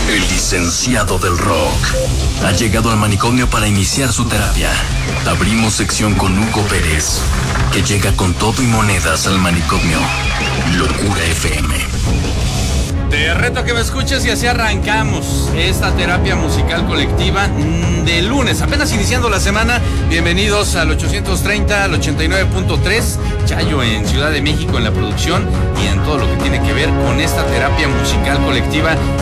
El licenciado del rock ha llegado al manicomio para iniciar su terapia. Abrimos sección con Hugo Pérez, que llega con todo y monedas al manicomio. Locura FM. Te reto que me escuches y así arrancamos esta terapia musical colectiva de lunes, apenas iniciando la semana. Bienvenidos al 830, al 89.3, Chayo en Ciudad de México en la producción y en todo lo que tiene que ver con esta terapia musical colectiva